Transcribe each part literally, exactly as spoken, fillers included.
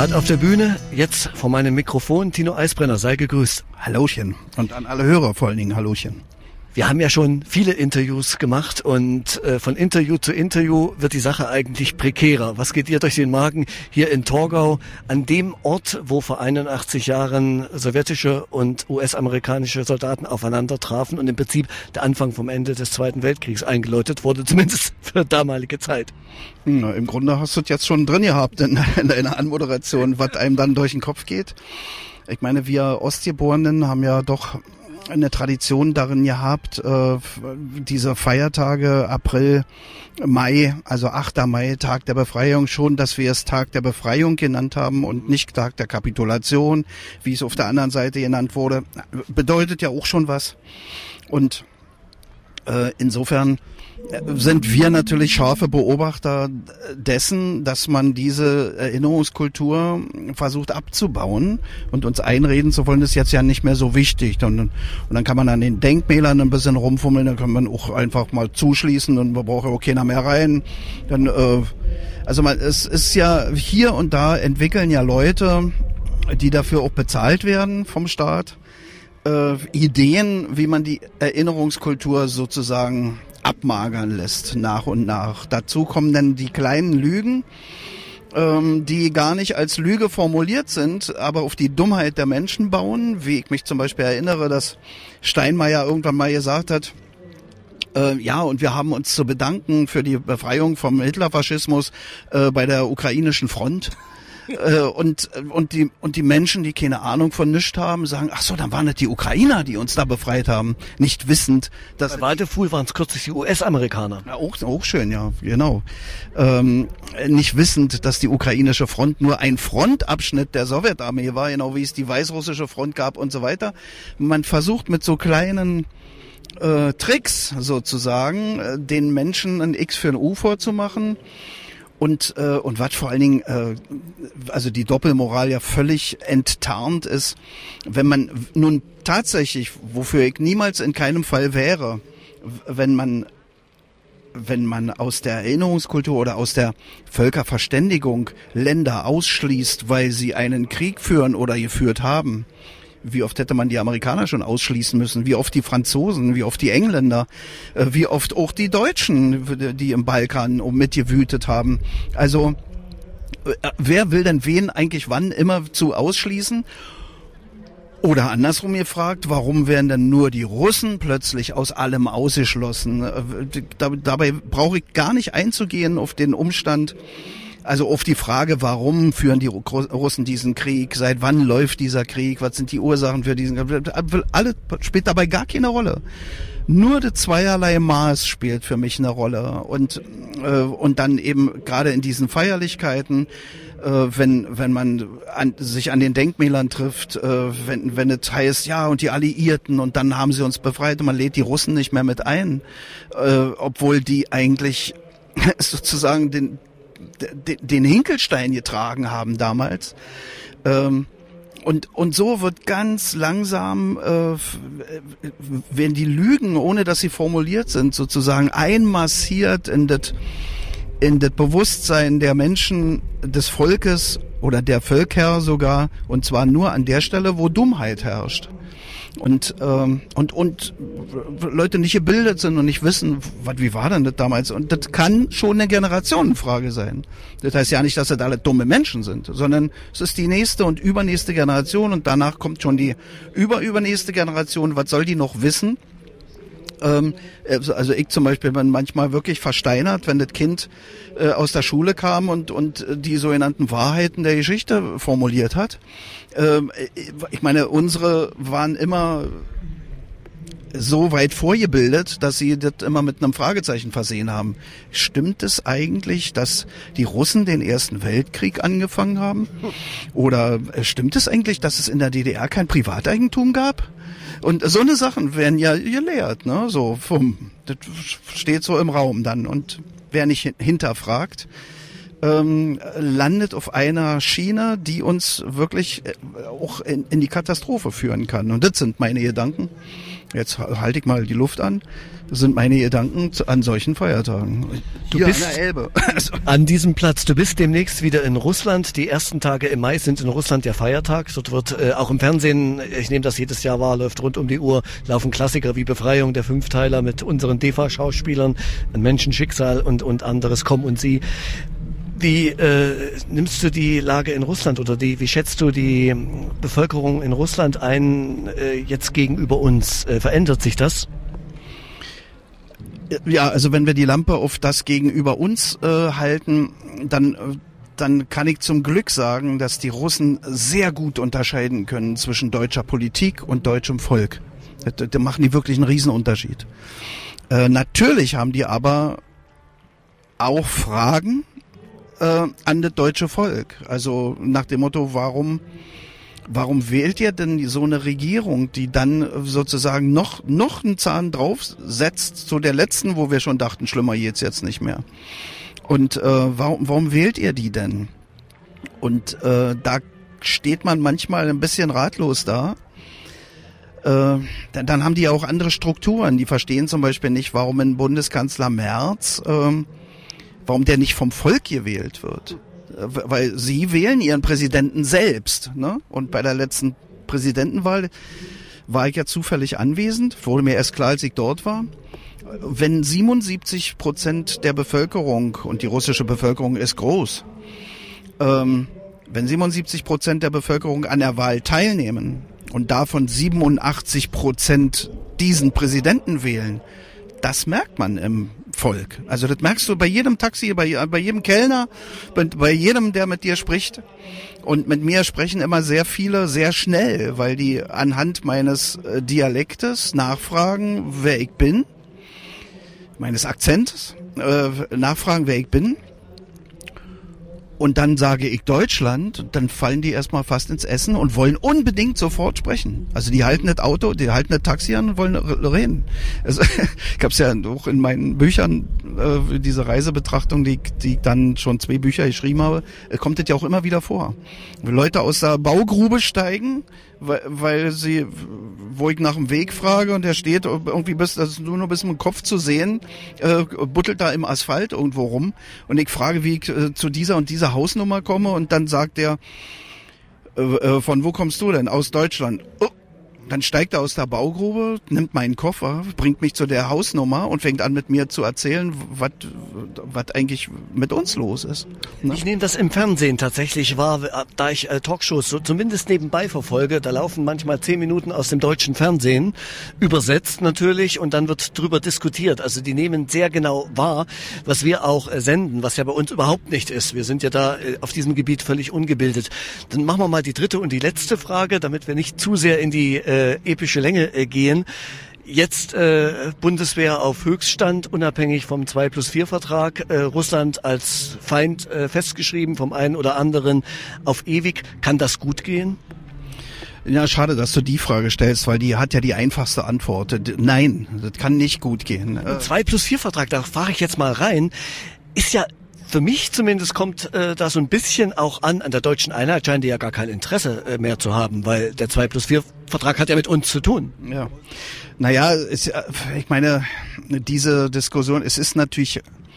Start auf der Bühne, jetzt vor meinem Mikrofon Tino Eisbrenner, sei gegrüßt. Hallöchen und an alle Hörer vor allen Dingen Hallöchen. Wir haben ja schon viele Interviews gemacht und äh, von Interview zu Interview wird die Sache eigentlich prekärer. Was geht dir durch den Magen hier in Torgau, an dem Ort, wo vor einundachtzig Jahren sowjetische und U S-amerikanische Soldaten aufeinander trafen und im Prinzip der Anfang vom Ende des Zweiten Weltkriegs eingeläutet wurde, zumindest für damalige Zeit? Na, im Grunde hast du es jetzt schon drin gehabt in, in deiner Anmoderation, was einem dann durch den Kopf geht. Ich meine, wir Ostgeborenen haben ja doch eine Tradition darin gehabt, äh, diese Feiertage April, Mai, also achter Mai, Tag der Befreiung, schon, dass wir es Tag der Befreiung genannt haben und nicht Tag der Kapitulation, wie es auf der anderen Seite genannt wurde, bedeutet ja auch schon was. Und äh, insofern sind wir natürlich scharfe Beobachter dessen, dass man diese Erinnerungskultur versucht abzubauen und uns einreden zu wollen, ist jetzt ja nicht mehr so wichtig. Und, und dann kann man an den Denkmälern ein bisschen rumfummeln, dann kann man auch einfach mal zuschließen und man braucht ja auch keiner mehr rein. Dann, äh, also man, es ist ja hier und da entwickeln ja Leute, die dafür auch bezahlt werden vom Staat, äh, Ideen, wie man die Erinnerungskultur sozusagen abmagern lässt, nach und nach. Dazu kommen dann die kleinen Lügen, ähm, die gar nicht als Lüge formuliert sind, aber auf die Dummheit der Menschen bauen, wie ich mich zum Beispiel erinnere, dass Steinmeier irgendwann mal gesagt hat, äh, ja, und wir haben uns zu bedanken für die Befreiung vom Hitlerfaschismus äh, bei der ukrainischen Front. Äh, und und die und die Menschen, die keine Ahnung von nichts haben, sagen, ach so, dann waren das die Ukrainer, die uns da befreit haben, nicht wissend, dass... Bei Waldefuhl waren es kürzlich die U S-Amerikaner. Ja, auch, auch schön, ja, genau. Ähm, nicht wissend, dass die ukrainische Front nur ein Frontabschnitt der Sowjetarmee war, genau wie es die weißrussische Front gab und so weiter. Man versucht mit so kleinen äh, Tricks sozusagen, äh, den Menschen ein X für ein U vorzumachen. Und äh, und was vor allen Dingen, äh, also die Doppelmoral ja völlig enttarnt ist, wenn man nun tatsächlich, wofür ich niemals in keinem Fall wäre, wenn man wenn man aus der Erinnerungskultur oder aus der Völkerverständigung Länder ausschließt, weil sie einen Krieg führen oder geführt haben. Wie oft hätte man die Amerikaner schon ausschließen müssen? Wie oft die Franzosen? Wie oft die Engländer? Wie oft auch die Deutschen, die im Balkan mitgewütet haben? Also, wer will denn wen eigentlich wann immer zu ausschließen? Oder andersrum gefragt, warum werden denn nur die Russen plötzlich aus allem ausgeschlossen? Dabei brauche ich gar nicht einzugehen auf den Umstand, also auf die Frage, warum führen die Russen diesen Krieg, seit wann läuft dieser Krieg, was sind die Ursachen für diesen Krieg, alles spielt dabei gar keine Rolle. Nur das zweierlei Maß spielt für mich eine Rolle und äh, und dann eben gerade in diesen Feierlichkeiten, äh, wenn wenn man an, sich an den Denkmälern trifft, äh, wenn wenn es heißt, ja und die Alliierten und dann haben sie uns befreit und man lädt die Russen nicht mehr mit ein, äh, obwohl die eigentlich sozusagen den den Hinkelstein getragen haben damals. Ähm, und, und so wird ganz langsam, äh, werden die Lügen, ohne dass sie formuliert sind, sozusagen einmassiert in das in das Bewusstsein der Menschen, des Volkes oder der Völker sogar, und zwar nur an der Stelle, wo Dummheit herrscht. Und, ähm, und, und Leute nicht gebildet sind und nicht wissen, was, wie war denn das damals? Und das kann schon eine Generationenfrage sein. Das heißt ja nicht, dass das alle dumme Menschen sind, sondern es ist die nächste und übernächste Generation und danach kommt schon die überübernächste Generation. Was soll die noch wissen? Ähm, also ich zum Beispiel bin manchmal wirklich versteinert, wenn das Kind äh, aus der Schule kam und, und die sogenannten Wahrheiten der Geschichte formuliert hat. Ähm, ich meine, unsere waren immer so weit vorgebildet, dass sie das immer mit einem Fragezeichen versehen haben. Stimmt es eigentlich, dass die Russen den Ersten Weltkrieg angefangen haben? Oder stimmt es eigentlich, dass es in der D D R kein Privateigentum gab? Und so eine Sachen werden ja gelehrt, ne? So, vom, das steht so im Raum dann. Und wer nicht hinterfragt, ähm, landet auf einer Schiene, die uns wirklich auch in, in die Katastrophe führen kann. Und das sind meine Gedanken. Jetzt halte ich mal die Luft an. sind meine Gedanken an solchen Feiertagen. Du Hier bist an der Elbe. an diesem Platz. Du bist demnächst wieder in Russland. Die ersten Tage im Mai sind in Russland der Feiertag. Dort wird äh, auch im Fernsehen, ich nehme das jedes Jahr wahr, läuft rund um die Uhr, laufen Klassiker wie Befreiung, der Fünfteiler mit unseren D E F A-Schauspielern, Ein Menschenschicksal und, und anderes, Komm und Sie. Wie äh, nimmst du die Lage in Russland oder die, wie schätzt du die Bevölkerung in Russland ein äh, jetzt gegenüber uns? Äh, verändert sich das? Ja, also wenn wir die Lampe auf das gegenüber uns äh, halten, dann, dann kann ich zum Glück sagen, dass die Russen sehr gut unterscheiden können zwischen deutscher Politik und deutschem Volk. Da, da machen die wirklich einen Riesenunterschied. Äh, natürlich haben die aber auch Fragen äh, an das deutsche Volk. Also nach dem Motto, warum... Warum wählt ihr denn so eine Regierung, die dann sozusagen noch noch einen Zahn draufsetzt zu der letzten, wo wir schon dachten, schlimmer geht's jetzt nicht mehr? Und äh, warum, warum wählt ihr die denn? Und äh, da steht man manchmal ein bisschen ratlos da. Äh, dann, dann haben die auch andere Strukturen. Die verstehen zum Beispiel nicht, warum ein Bundeskanzler Merz, äh, warum der nicht vom Volk gewählt wird. Weil sie wählen ihren Präsidenten selbst, ne? Und bei der letzten Präsidentenwahl war ich ja zufällig anwesend, wurde mir erst klar, als ich dort war. Wenn siebenundsiebzig Prozent der Bevölkerung, und die russische Bevölkerung ist groß, ähm, wenn siebenundsiebzig Prozent der Bevölkerung an der Wahl teilnehmen und davon siebenundachtzig Prozent diesen Präsidenten wählen, das merkt man im Volk. Also das merkst du bei jedem Taxi, bei, bei jedem Kellner, bei, bei jedem, der mit dir spricht. Und mit mir sprechen immer sehr viele sehr schnell, weil die anhand meines äh, Dialektes nachfragen, wer ich bin, meines Akzentes, äh, nachfragen, wer ich bin. Und dann sage ich Deutschland, dann fallen die erstmal fast ins Essen und wollen unbedingt sofort sprechen. Also die halten das Auto, die halten das Taxi an und wollen reden. Also, ich habe es ja auch in meinen Büchern, äh, diese Reisebetrachtung, die, die ich dann schon zwei Bücher geschrieben habe, äh, kommt das ja auch immer wieder vor. Leute aus der Baugrube steigen, weil, weil sie, wo ich nach dem Weg frage und der steht irgendwie bis, das ist nur noch bis mit dem Kopf zu sehen, äh, buttelt da im Asphalt irgendwo rum und ich frage, wie ich äh, zu dieser und dieser Hausnummer komme und dann sagt der, äh, äh, von wo kommst du denn? Aus Deutschland. Oh. Dann steigt er aus der Baugrube, nimmt meinen Koffer, bringt mich zu der Hausnummer und fängt an mit mir zu erzählen, was was eigentlich mit uns los ist. Ne? Ich nehme das im Fernsehen tatsächlich wahr, da ich äh, Talkshows so zumindest nebenbei verfolge. Da laufen manchmal zehn Minuten aus dem deutschen Fernsehen, übersetzt natürlich, und dann wird drüber diskutiert. Also die nehmen sehr genau wahr, was wir auch äh, senden, was ja bei uns überhaupt nicht ist. Wir sind ja da äh, auf diesem Gebiet völlig ungebildet. Dann machen wir mal die dritte und die letzte Frage, damit wir nicht zu sehr in die äh, epische Länge äh, gehen. Jetzt äh, Bundeswehr auf Höchststand, unabhängig vom zwei plus vier Vertrag, äh, Russland als Feind äh, festgeschrieben, vom einen oder anderen auf ewig. Kann das gut gehen? Ja, schade, dass du die Frage stellst, weil die hat ja die einfachste Antwort. Nein, das kann nicht gut gehen. zwei plus vier Vertrag, da fahre ich jetzt mal rein, ist ja für mich zumindest kommt äh, da so ein bisschen auch an, an der deutschen Einheit scheint die ja gar kein Interesse äh, mehr zu haben, weil der zwei plus vier Vertrag hat ja mit uns zu tun. Ja, naja, es, ich meine, diese Diskussion, es ist natürlich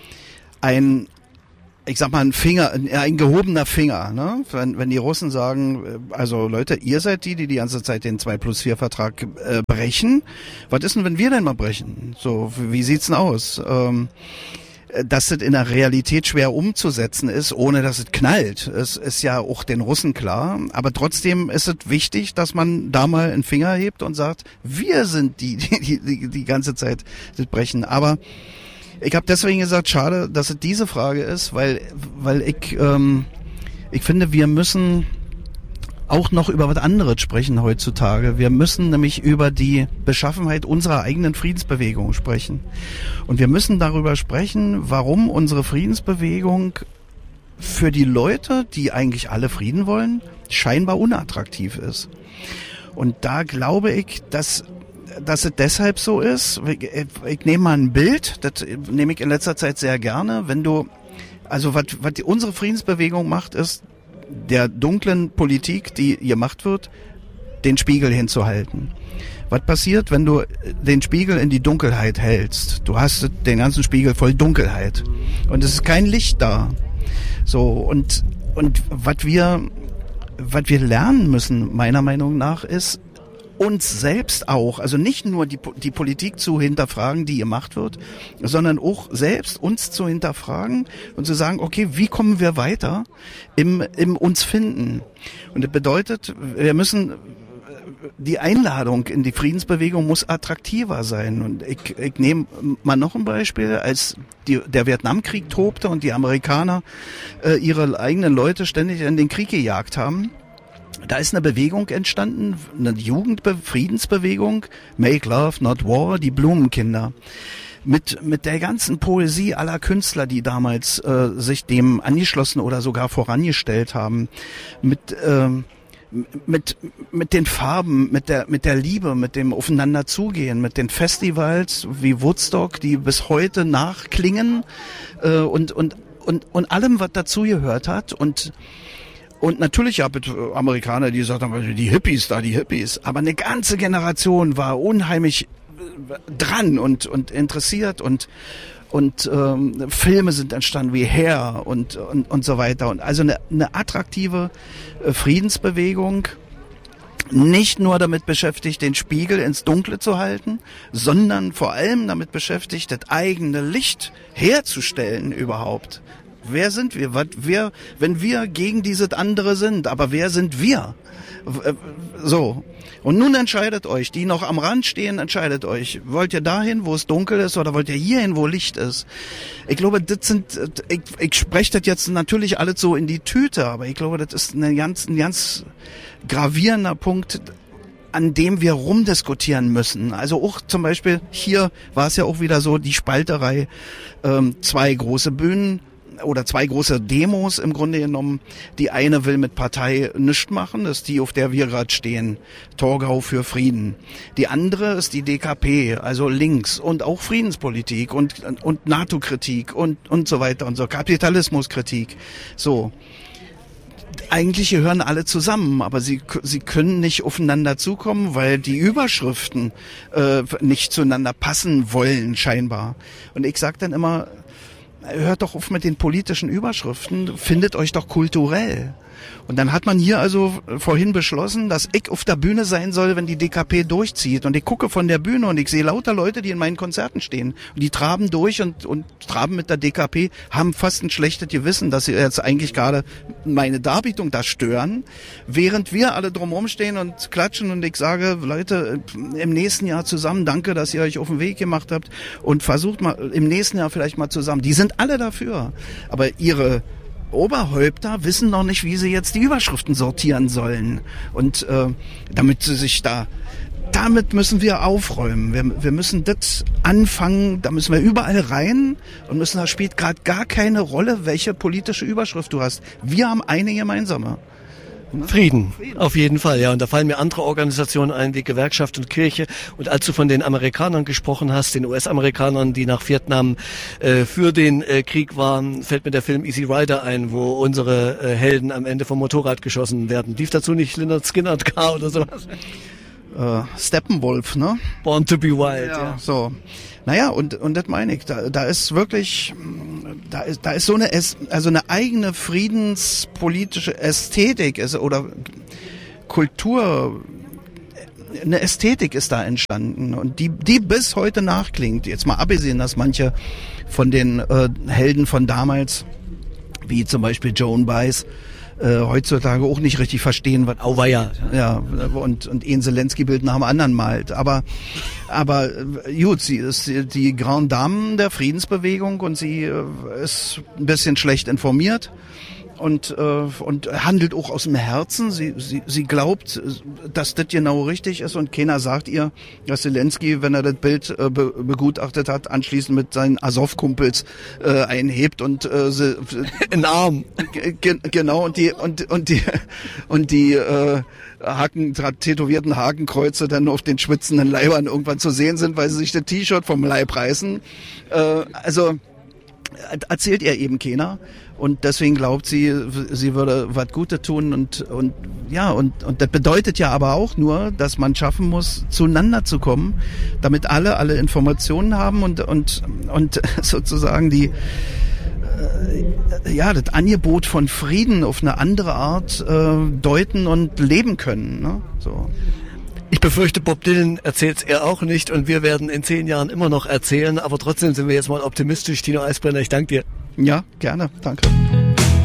ein, ich sag mal, ein Finger, ein, ein gehobener Finger, ne? Wenn, wenn die Russen sagen, also Leute, ihr seid die, die die ganze Zeit den zwei plus vier Vertrag äh, brechen. Was ist denn, wenn wir denn mal brechen? So, wie sieht's denn aus? Ähm, dass es in der Realität schwer umzusetzen ist, ohne dass es knallt. Es ist ja auch den Russen klar. Aber trotzdem ist es wichtig, dass man da mal einen Finger hebt und sagt, wir sind die, die die, die ganze Zeit das brechen. Aber ich habe deswegen gesagt, schade, dass es diese Frage ist, weil weil ich ähm, ich finde, wir müssen auch noch über was anderes sprechen heutzutage. Wir müssen nämlich über die Beschaffenheit unserer eigenen Friedensbewegung sprechen. Und wir müssen darüber sprechen, warum unsere Friedensbewegung für die Leute, die eigentlich alle Frieden wollen, scheinbar unattraktiv ist. Und da glaube ich, dass dass es deshalb so ist. Ich, ich nehme mal ein Bild, das nehme ich in letzter Zeit sehr gerne. Wenn du, also was, was die, unsere Friedensbewegung macht, ist, der dunklen Politik, die gemacht wird, den Spiegel hinzuhalten. Was passiert, wenn du den Spiegel in die Dunkelheit hältst? Du hast den ganzen Spiegel voll Dunkelheit und es ist kein Licht da. So, und und was wir was wir lernen müssen, meiner Meinung nach, ist uns selbst auch, also nicht nur die die Politik zu hinterfragen, die gemacht wird, sondern auch selbst uns zu hinterfragen und zu sagen, okay, wie kommen wir weiter im im uns finden? Und das bedeutet, wir müssen die Einladung in die Friedensbewegung muss attraktiver sein. Und ich, ich nehme mal noch ein Beispiel, als die, der Vietnamkrieg tobte und die Amerikaner äh, ihre eigenen Leute ständig in den Krieg gejagt haben. Da ist eine Bewegung entstanden, eine Jugendfriedensbewegung, Make Love, Not War, die Blumenkinder. Mit mit der ganzen Poesie aller Künstler, die damals äh, sich dem angeschlossen oder sogar vorangestellt haben, mit äh, mit mit den Farben, mit der mit der Liebe, mit dem Aufeinander zugehen, mit den Festivals wie Woodstock, die bis heute nachklingen äh, und und und und allem, was dazugehört hat und und natürlich ja mit Amerikaner, die gesagt haben, die Hippies da, die Hippies, aber eine ganze Generation war unheimlich dran und und interessiert und und ähm, Filme sind entstanden wie Hair und und und so weiter und also eine, eine attraktive äh, Friedensbewegung, nicht nur damit beschäftigt, den Spiegel ins Dunkle zu halten, sondern vor allem damit beschäftigt, das eigene Licht herzustellen überhaupt. Wer sind wir? Was, wer, wenn wir gegen dieses andere sind, aber wer sind wir? So. Und nun entscheidet euch, die noch am Rand stehen, entscheidet euch. Wollt ihr dahin, wo es dunkel ist, oder wollt ihr hierhin, wo Licht ist? Ich glaube, das sind, ich, ich spreche das jetzt natürlich alles so in die Tüte, aber ich glaube, das ist eine ganz, ein ganz gravierender Punkt, an dem wir rumdiskutieren müssen. Also auch zum Beispiel, hier war es ja auch wieder so, die Spalterei, ähm, zwei große Bühnen, oder zwei große Demos im Grunde genommen. Die eine will mit Partei nichts machen, das ist die, auf der wir gerade stehen, Torgau für Frieden. Die andere ist die D K P, also links und auch Friedenspolitik und und NATO-Kritik und und so weiter und so, Kapitalismuskritik. So. Eigentlich gehören alle zusammen, aber sie sie können nicht aufeinander zukommen, weil die Überschriften äh, nicht zueinander passen wollen scheinbar. Und ich sag dann immer, hört doch auf mit den politischen Überschriften, findet euch doch kulturell. Und dann hat man hier also vorhin beschlossen, dass ich auf der Bühne sein soll, wenn die D K P durchzieht. Und ich gucke von der Bühne und ich sehe lauter Leute, die in meinen Konzerten stehen. Und die traben durch und, und traben mit der D K P, haben fast ein schlechtes Gewissen, dass sie jetzt eigentlich gerade meine Darbietung da stören. Während wir alle drumherum stehen und klatschen und ich sage, Leute, im nächsten Jahr zusammen, danke, dass ihr euch auf den Weg gemacht habt und versucht mal im nächsten Jahr vielleicht mal zusammen. Die sind alle dafür. Aber ihre Oberhäupter wissen noch nicht, wie sie jetzt die Überschriften sortieren sollen. Und äh, damit sie sich da, damit müssen wir aufräumen. Wir, wir müssen das anfangen, da müssen wir überall rein und müssen, da spielt gerade gar keine Rolle, welche politische Überschrift du hast. Wir haben eine gemeinsame. Frieden, auf jeden Fall, ja. Und da fallen mir andere Organisationen ein, wie Gewerkschaft und Kirche. Und als du von den Amerikanern gesprochen hast, den U S-Amerikanern, die nach Vietnam äh, für den äh, Krieg waren, fällt mir der Film Easy Rider ein, wo unsere äh, Helden am Ende vom Motorrad geschossen werden. Lief dazu nicht Lynyrd Skynyrd K oder sowas? Äh, Steppenwolf, ne? Born to be Wild, ja. ja. So. Naja, und, und das meine ich, da, da ist wirklich, da ist, da ist so eine, also eine eigene friedenspolitische Ästhetik ist, oder Kultur, eine Ästhetik ist da entstanden und die, die bis heute nachklingt. Jetzt mal abgesehen, dass manche von den äh, Helden von damals, wie zum Beispiel Joan Baez, Äh, heutzutage auch nicht richtig verstehen, was Auweia. Ja, und und ein Zelensky-Bild nach dem anderen malt. Aber aber gut, sie ist die Grande Dame der Friedensbewegung und sie äh, ist ein bisschen schlecht informiert und äh, und handelt auch aus dem Herzen. Sie sie sie glaubt, dass das genau richtig ist und keiner sagt ihr, dass Zelensky, wenn er das Bild äh, be, begutachtet hat, anschließend mit seinen Azov-Kumpels äh, einhebt und äh, sie, in Arm. Ge- genau und die und und die und die äh, Haken, tätowierten Hakenkreuze dann auf den schwitzenden Leibern irgendwann zu sehen sind, weil sie sich das T-Shirt vom Leib reißen. Äh, also erzählt ihr eben keiner. Und deswegen glaubt sie, sie würde was Gutes tun und, und, ja, und, und das bedeutet ja aber auch nur, dass man schaffen muss, zueinander zu kommen, damit alle, alle Informationen haben und, und, und sozusagen die, ja, das Angebot von Frieden auf eine andere Art äh, deuten und leben können. Ne? So. Ich befürchte, Bob Dylan erzählt's er auch nicht und wir werden in zehn Jahren immer noch erzählen, aber trotzdem sind wir jetzt mal optimistisch. Tino Eisbrenner, ich danke dir. Ja, gerne. Danke.